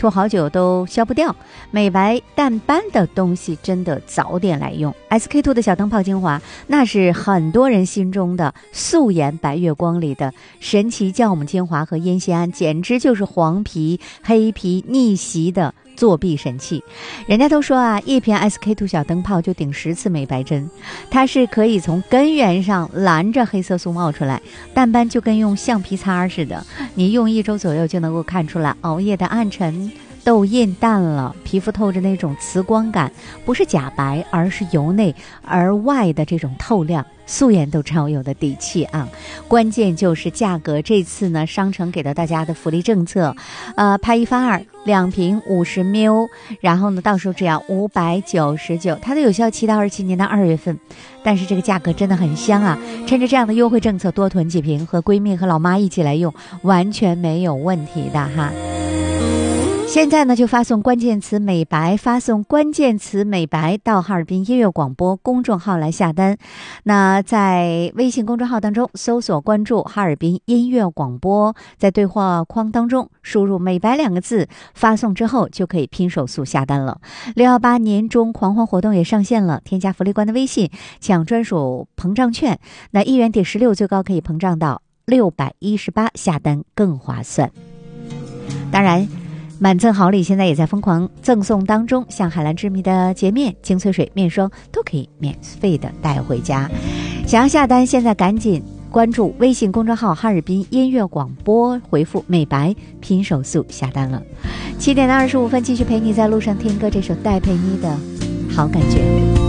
涂好久都消不掉。美白淡斑的东西真的早点来用。 SK-II 的小灯泡精华，那是很多人心中的素颜白月光里的神奇酵母精华和烟酰胺，简直就是黄皮黑皮逆袭的作弊神器。人家都说啊，一瓶 SK-II 小灯泡就顶10次美白针，它是可以从根源上拦着黑色素冒出来。淡斑就跟用橡皮擦似的，你用1周左右就能够看出来熬夜的暗沉，痘印淡了，皮肤透着那种磁光感，不是假白，而是由内而外的这种透亮，素颜都超有的底气啊！关键就是价格，这次呢，商城给到大家的福利政策，拍1发2，2瓶50 ml， 然后呢，到时候只要599，它的有效期到27年的2月份，但是这个价格真的很香啊！趁着这样的优惠政策，多囤几瓶，和闺蜜和老妈一起来用，完全没有问题的哈。现在呢，就发送关键词美白，发送关键词美白到哈尔滨音乐广播公众号来下单。那在微信公众号当中搜索关注哈尔滨音乐广播，在对话框当中输入美白2个字，发送之后就可以拼手速下单了。618年中狂欢活动也上线了，添加福利官的微信抢专属膨胀券，那1元抵16，最高可以膨胀到618，下单更划算。当然满赠好礼现在也在疯狂赠送当中，像海蓝之谜的洁面、精粹水面霜都可以免费的带回家。想要下单，现在赶紧关注微信公众号哈尔滨音乐广播，回复美白拼手速下单了。7点25分继续陪你在路上听歌，这首戴佩妮的好感觉。